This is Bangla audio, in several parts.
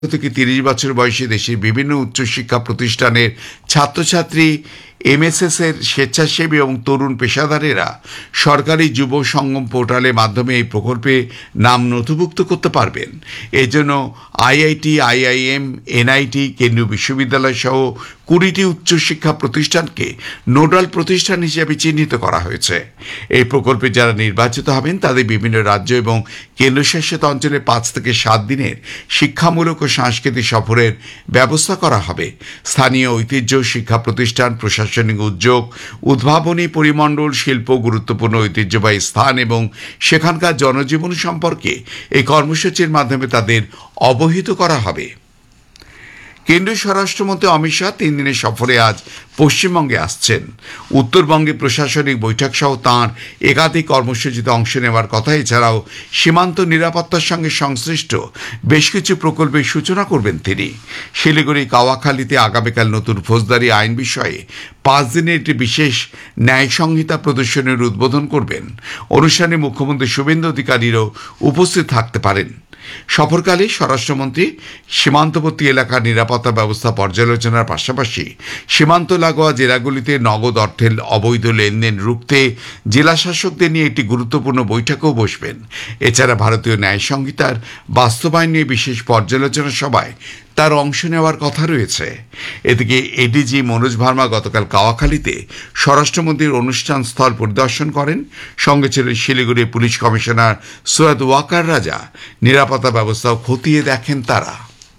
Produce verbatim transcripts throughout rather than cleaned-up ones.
থেকে তিরিশ বছর বয়সী দেশের বিভিন্ন উচ্চশিক্ষা প্রতিষ্ঠানের ছাত্রছাত্রী এমএসএস এর স্বেচ্ছাসেবী এবং তরুণ পেশাদারেরা সরকারি যুব সঙ্গম পোর্টালের মাধ্যমে এই প্রকল্পে নাম নথিভুক্ত করতে পারবেন। এজন্য আইআইটি, আইআইএম, এনআইটি, কেন্দ্রীয় বিশ্ববিদ্যালয় সহ কুড়িটি উচ্চশিক্ষা প্রতিষ্ঠানকে নোডাল প্রতিষ্ঠান হিসেবে চিহ্নিত করা হয়েছে। এই প্রকল্পে যারা নির্বাচিত হবেন তাদের বিভিন্ন রাজ্য এবং কেন্দ্রশাসিত অঞ্চলে পাঁচ থেকে সাত দিনের শিক্ষামূলক ও সাংস্কৃতিক সফরের ব্যবস্থা করা হবে। স্থানীয় ঐতিহ্য, শিক্ষা প্রতিষ্ঠান, প্রশাসনিক উদ্যোগ, উদ্ভাবনী পরিমণ্ডল, শিল্প, গুরুত্বপূর্ণ ঐতিহ্যবাহী স্থান এবং সেখানকার জনজীবন সম্পর্কে এই কর্মসূচির মাধ্যমে তাদের অবহিত করা হবে। কেন্দ্রীয় স্বরাষ্ট্রমন্ত্রী অমিত শাহ তিন দিনের সফরে আজ পশ্চিমবঙ্গে আসছেন। উত্তরবঙ্গে প্রশাসনিক বৈঠক সহ তাঁর একাধিক কর্মসূচিতে অংশ নেওয়ার কথা। এছাড়াও সীমান্ত নিরাপত্তার সঙ্গে সংশ্লিষ্ট বেশ কিছু প্রকল্পের সূচনা করবেন তিনি। শিলিগুড়ি কাওয়াখালীতে আগামীকাল নতুন ফৌজদারি আইন বিষয়ে পাঁচ দিনের একটি বিশেষ ন্যায় সংহিতা প্রদর্শনীর উদ্বোধন করবেন। অনুষ্ঠানে মুখ্যমন্ত্রী শুভেন্দু অধিকারীরও উপস্থিত থাকতে পারেন। সফরকালে স্বরাষ্ট্রমন্ত্রী সীমান্তবর্তী এলাকার নিরাপত্তা ব্যবস্থা পর্যালোচনার পাশাপাশি সীমান্ত লাগোয়া জেলাগুলিতে নগদ অর্থের অবৈধ লেনদেন রুখতে জেলা শাসকদের নিয়ে একটি গুরুত্বপূর্ণ বৈঠকেও বসবেন। এছাড়া ভারতীয় ন্যায় সংহিতার বাস্তবায়ন নিয়ে বিশেষ পর্যালোচনা সভায় তার অংশ নেওয়ার কথা রয়েছে। এদিকে এডিজি মনোজ ভার্মা গতকাল কাওয়াখালীতে স্বরাষ্ট্রমন্ত্রীর অনুষ্ঠান স্থল পরিদর্শন করেন। সঙ্গে ছিলেন শিলিগুড়ির পুলিশ কমিশনার সৈয়দ ওয়াকার রাজা। নিরাপত্তা ব্যবস্থাও খতিয়ে দেখেন তারা।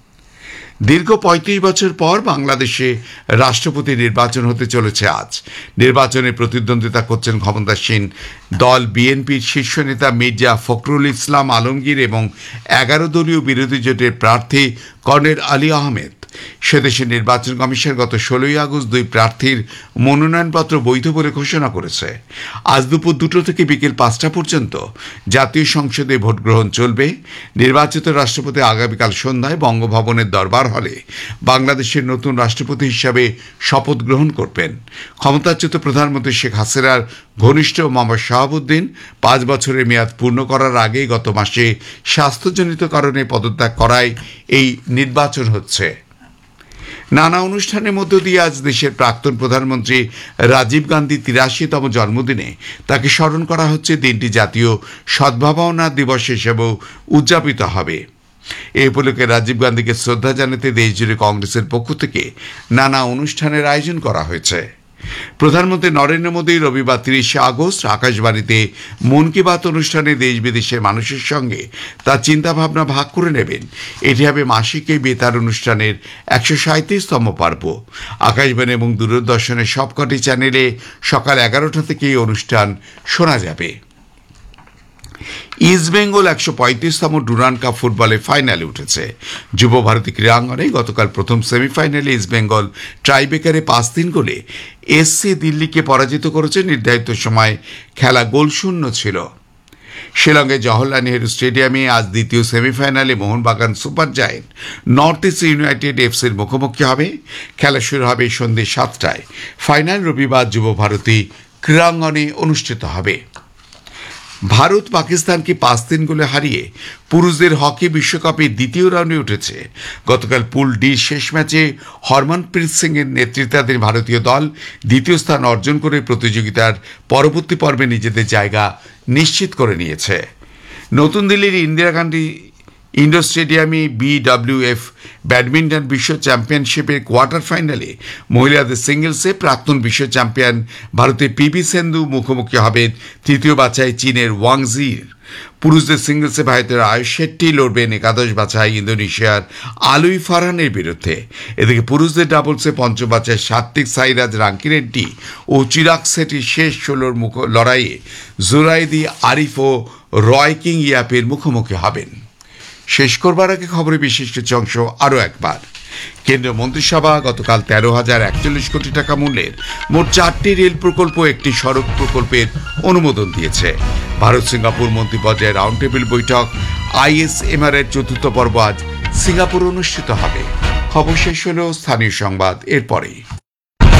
দীর্ঘ পঁয়ত্রিশ বছর পর বাংলাদেশে রাষ্ট্রপতি নির্বাচন হতে চলেছে আজ। নির্বাচনে প্রতিদ্বন্দ্বিতা করছেন ক্ষমতাসীন দল বিএনপির শীর্ষ নেতা মির্জা ফখরুল ইসলাম আলমগীর এবং এগারো দলীয় বিরোধী জোটের প্রার্থী কর্নেল আলী আহমেদ। সেদেশের নির্বাচন কমিশন গত ষোলোই আগস্ট দুই প্রার্থীর মনোনয়নপত্র বৈধ বলে ঘোষণা করেছে। আজ দুপুর দুটো থেকে বিকেল পাঁচটা পর্যন্ত জাতীয় সংসদে ভোট গ্রহণ চলবে। নির্বাচিত রাষ্ট্রপতি আগামীকাল সন্ধ্যায় বঙ্গভবনের দরবার হলে বাংলাদেশের নতুন রাষ্ট্রপতি হিসাবে শপথ গ্রহণ করবেন। ক্ষমতাচ্যুত প্রধানমন্ত্রী শেখ হাসিনার ঘনিষ্ঠ মোহাম্মদ শাহাবুদ্দিন পাঁচ বছরের মেয়াদ পূর্ণ করার আগে গত মাসে স্বাস্থ্যজনিত কারণে পদত্যাগ করায় এই নির্বাচন হচ্ছে। নানা অনুষ্ঠানের মধ্য দিয়ে আজ দেশের প্রাক্তন প্রধানমন্ত্রী রাজীব গান্ধী তিরাশিতম জন্মদিনে তাকে স্মরণ করা হচ্ছে। দিনটি জাতীয় সদ্ভাবনা দিবস হিসেবেও উদযাপিত হবে। এই উপলক্ষে রাজীব গান্ধীকে শ্রদ্ধা জানাতে দেশজুড়ে কংগ্রেসের পক্ষ থেকে নানা অনুষ্ঠানের আয়োজন করা হয়েছে। প্রধানমন্ত্রী নরেন্দ্র মোদী রবিবার তিরিশে আগস্ট আকাশবাণীতে মন কি বাত অনুষ্ঠানে দেশ বিদেশের মানুষের সঙ্গে তার চিন্তাভাবনা ভাগ করে নেবেন। এটি হবে মাসিক এই বেতার অনুষ্ঠানের একশো সাঁত্রিশতম পর্ব। আকাশবাণী এবং দূরদর্শনের সবকটি চ্যানেলে সকাল এগারোটা থেকে এই অনুষ্ঠান শোনা যাবে। ইস্টবেঙ্গল একশো পঁয়ত্রিশতম ডুরান্ড কাপ ফুটবলে ফাইনালে উঠেছে। যুব ভারতী ক্রীড়াঙ্গনে গতকাল প্রথম সেমিফাইনালে ইস্টবেঙ্গল ট্রাইবেকারে পাঁচ তিন গোলে এসসি দিল্লিকে পরাজিত করেছে। নির্ধারিত সময় খেলা গোলশূন্য ছিল। শিলংয়ের জওহরলাল নেহরু স্টেডিয়ামে আজ দ্বিতীয় সেমিফাইনালে Mohun Bagan super giant north east United এফসির মুখোমুখি হবে। খেলা শুরু হবে সন্ধ্যে সাতটায়। ফাইনাল রবিবার যুব ভারতী ক্রীড়াঙ্গনে অনুষ্ঠিত হবে। ভারত পাকিস্তানকে পাঁচ তিন গোলে হারিয়ে পুরুষদের হকি বিশ্বকাপে দ্বিতীয় রাউন্ডে উঠেছে। গতকাল পুল ডি শেষ ম্যাচে হরমনপ্রীত সিং এর নেতৃত্বাধীন ভারতীয় দল দ্বিতীয় স্থান অর্জন করে প্রতিযোগিতার পরবর্তী পর্বে নিজেদের জায়গা নিশ্চিত করে নিয়েছে। নতুন দিল্লির ইন্দিরা গান্ধী ইন্ডোর স্টেডিয়ামে বিডব্লিউএফ ব্যাডমিন্টন বিশ্ব চ্যাম্পিয়নশিপের কোয়ার্টার ফাইনালে মহিলাদের সিঙ্গলসে প্রাক্তন বিশ্ব চ্যাম্পিয়ন ভারতের পিভি সিন্ধু মুখোমুখি হবেন তৃতীয় বাছাই চীনের ওয়াং জির। পুরুষদের সিঙ্গলসে ভারতের আয়ুষ শেট্টি লড়বেন একাদশ বাছাই ইন্দোনেশিয়ার আলুই ফারহানের বিরুদ্ধে। এদিকে পুরুষদের ডাবলসে পঞ্চম বাছাই সাত্বিক সাইরাজ রাঙ্কিরেড্ডি ও চিরাগ শেট্টির শেষ ষোলোর মুখ লড়াইয়ে জুরাইদি আরিফ ও রয় কিং ইয়াপের মুখোমুখি হবেন। শেষ করবার আগে খবরে বিশেষ কিছু অংশ আরও একবার। কেন্দ্রীয় মন্ত্রিসভা গতকাল তেরো হাজার একচল্লিশ কোটি টাকা মূল্যের মোট চারটি রেল প্রকল্প একটি সড়ক প্রকল্পের অনুমোদন দিয়েছে। ভারত সিঙ্গাপুর মন্ত্রী পর্যায়ের রাউন্ড টেবিল বৈঠক আইএসএমআর এর চতুর্থ পর্ব আজ সিঙ্গাপুর অনুষ্ঠিত হবে। খবর শেষ হল। স্থানীয় সংবাদ এরপরেই।